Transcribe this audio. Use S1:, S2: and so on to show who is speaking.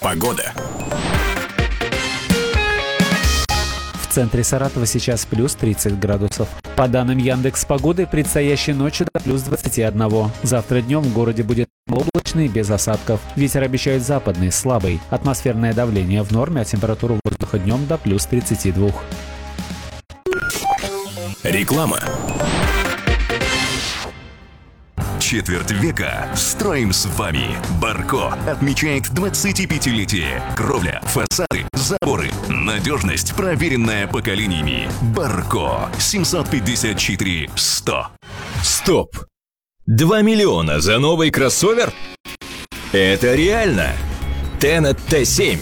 S1: Погода.
S2: В центре Саратова сейчас плюс 30 градусов. По данным Яндекс.Погоды, предстоящей ночью до плюс 21. Завтра днем в городе будет облачный, без осадков. Ветер обещают западный, слабый. Атмосферное давление в норме, а температура воздуха днем до плюс 32.
S1: Реклама.
S3: Четверть века строим с вами. Барко отмечает 25-летие. Кровля, фасады, заборы. Надежность, проверенная поколениями. Барко. 754 100.
S4: Стоп! 2 миллиона за новый кроссовер? Это реально! Tenet T7